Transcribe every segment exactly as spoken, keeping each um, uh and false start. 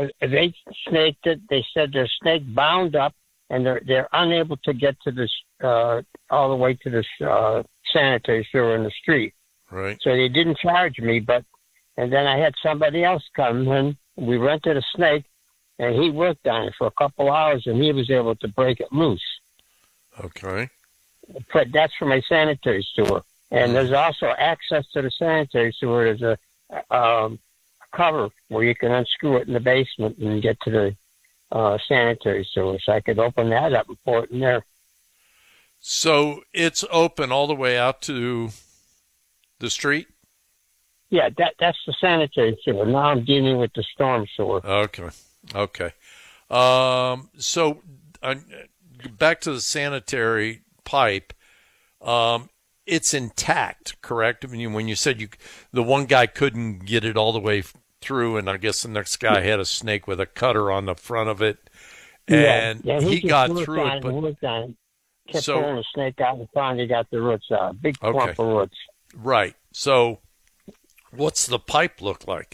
uh, they snaked it. They said they're snake bound up, and they're they're unable to get to this uh, all the way to this uh, sanitary sewer in the street. Right. So they didn't charge me, but and then I had somebody else come in. We rented a snake, and he worked on it for a couple hours, and he was able to break it loose. Okay. But that's for my sanitary sewer. And there's also access to the sanitary sewer. There's a um, cover where you can unscrew it in the basement and get to the uh, sanitary sewer. So I could open that up and pour it in there. So it's open all the way out to the street? Yeah, that that's the sanitary sewer. Now I'm dealing with the storm sewer. Okay. Okay. Um, so uh, back to the sanitary pipe. Um, it's intact, correct? I mean, when you said you, the one guy couldn't get it all the way through, and I guess the next guy had a snake with a cutter on the front of it, and yeah, yeah, he, he got through it. it. But worked on it. Kept so, pulling the snake out and finally got the roots out. Big clump okay. of roots. Right. So, what's the pipe look like?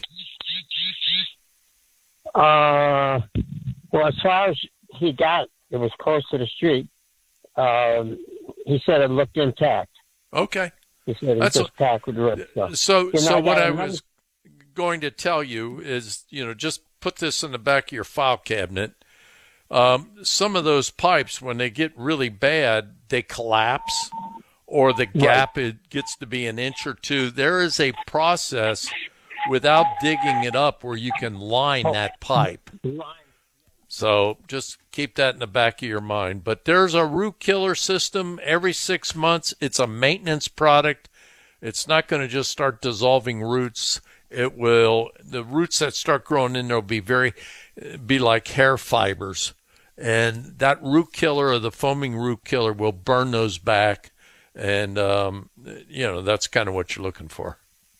Uh, well, as far as he got, it was close to the street. Um, he said it looked intact. Okay. He said it That's was packed with roots. So, so, you know, so I what I another... was going to tell you is, you know, just put this in the back of your file cabinet. Um, some of those pipes, when they get really bad, they collapse, or the gap right. it gets to be an inch or two. There is a process without digging it up where you can line oh. that pipe. So just keep that in the back of your mind. But there's a root killer system every six months. It's a maintenance product. It's not going to just start dissolving roots. It will, the roots that start growing in there will be very, be like hair fibers. And that root killer or the foaming root killer will burn those back. And, um, you know, that's kind of what you're looking for.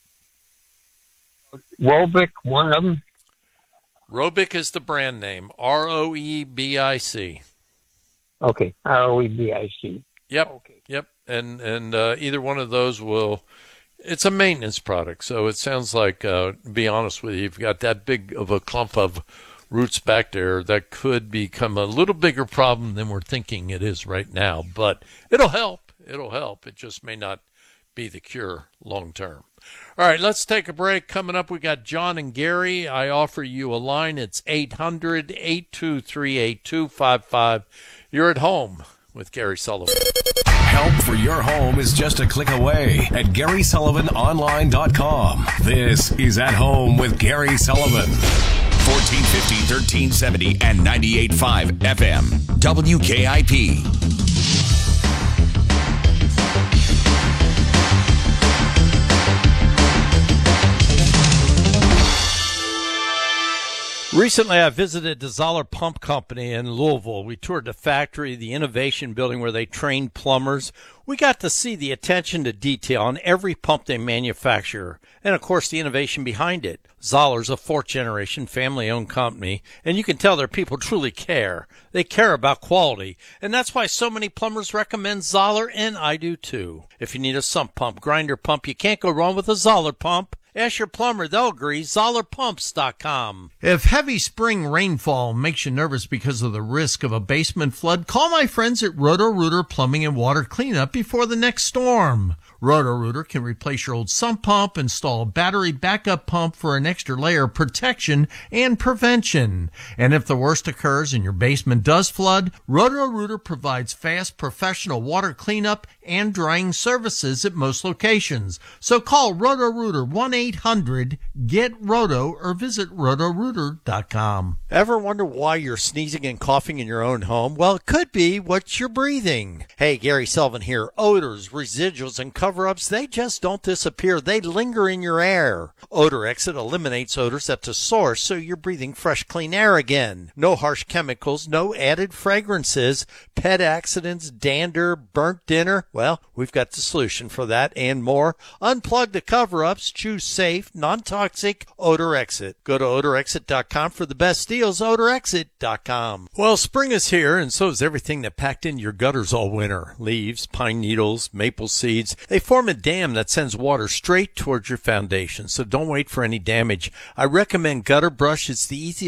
Robic, one of them? Robic is the brand name. R O E B I C. Okay, R O E B I C. Yep, okay. yep. And and uh, either one of those will, it's a maintenance product. So it sounds like, uh, to be honest with you, you've got that big of a clump of roots back there that could become a little bigger problem than we're thinking it is right now. But it'll help. It'll help. It just may not be the cure long term. All right, let's take a break. Coming up, we got John and Gary. I offer you a line. It's eight hundred, eight two three, eight two five five. You're at home with Gary Sullivan. Help for your home is just a click away at Gary Sullivan Online dot com. This is At Home with Gary Sullivan. fourteen fifty, thirteen seventy, and ninety-eight point five F M. W K I P. Recently, I visited the Zoller Pump Company in Louisville. We toured the factory, the innovation building where they train plumbers. We got to see the attention to detail on every pump they manufacture, and of course the innovation behind it. Zoller's a fourth-generation family-owned company, and you can tell their people truly care. They care about quality, and that's why so many plumbers recommend Zoller, and I do too. If you need a sump pump, grinder pump, you can't go wrong with a Zoller pump. Ask your plumber, they'll agree. Zoller Pumps dot com. If heavy spring rainfall makes you nervous because of the risk of a basement flood, call my friends at Roto-Rooter Plumbing and Water Cleanup before the next storm. Roto-Rooter can replace your old sump pump, install a battery backup pump for an extra layer of protection and prevention. And if the worst occurs and your basement does flood, Roto-Rooter provides fast professional water cleanup and drying services at most locations. So call Roto-Rooter one eight hundred get roto or visit Roto Rooter dot com. Ever wonder why you're sneezing and coughing in your own home? Well, it could be what you're breathing. Hey, Gary Sullivan here. Odors, residuals, and cover-ups, they just don't disappear. They linger in your air. Odor Exit eliminates odors at the source, so you're breathing fresh, clean air again. No harsh chemicals, no added fragrances, pet accidents, dander, burnt dinner. Well, we've got the solution for that and more. Unplug the cover-ups. Choose safe, non-toxic Odor Exit. Go to Odor Exit dot com for the best deals. Odor Exit dot com. Well, spring is here, and so is everything that packed into your gutters all winter. Leaves, pine needles, maple seeds. They form a dam that sends water straight towards your foundation, so don't wait for any damage. I recommend Gutter Brush. It's the easiest